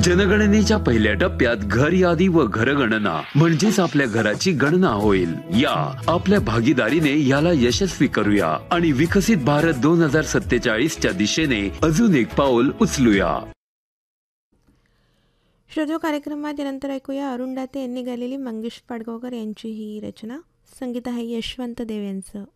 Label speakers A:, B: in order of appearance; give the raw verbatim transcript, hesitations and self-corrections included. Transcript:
A: जनगणनेच्या पहिल्या टप्प्यात घर यादी व घरगणना म्हणजेच आपल्या घराची गणना होईल. या आपल्या भागीदारीने याला यशस्वी करूया आणि विकसित भारत दोन हजार सत्तेचाळीस च्या दिशेने अजून एक पाऊल उचलूया.
B: श्रोतो कार्यक्रमात यानंतर ऐकूया अरुण दाते यांनी गायलेली मंगेश पाडगावकर यांची ही रचना. संगीत आहे यशवंत देव यांचं.